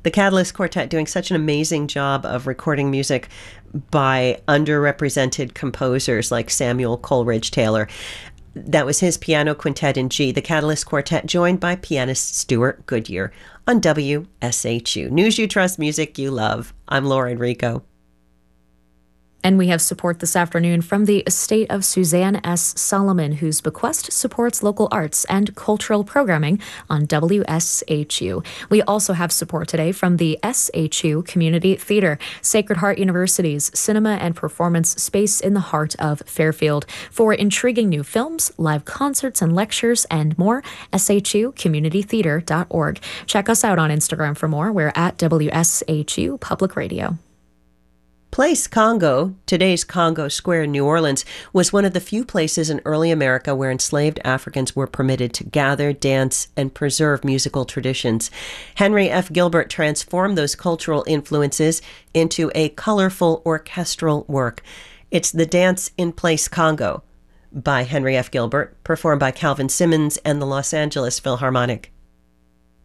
The Catalyst Quartet doing such an amazing job of recording music by underrepresented composers like Samuel Coleridge Taylor. That was his piano quintet in G, the Catalyst Quartet, joined by pianist Stuart Goodyear on WSHU. News you trust, music you love. I'm Laura Enrico. And we have support this afternoon from the estate of Suzanne S. Solomon, whose bequest supports local arts and cultural programming on WSHU. We also have support today from the SHU Community Theater, Sacred Heart University's cinema and performance space in the heart of Fairfield. For intriguing new films, live concerts and lectures, and more, shucommunitytheater.org. Check us out on Instagram for more. We're at WSHU Public Radio. Place Congo, today's Congo Square in New Orleans, was one of the few places in early America where enslaved Africans were permitted to gather, dance, and preserve musical traditions. Henry F. Gilbert transformed those cultural influences into a colorful orchestral work. It's The Dance in Place Congo by Henry F. Gilbert, performed by Calvin Simmons and the Los Angeles Philharmonic.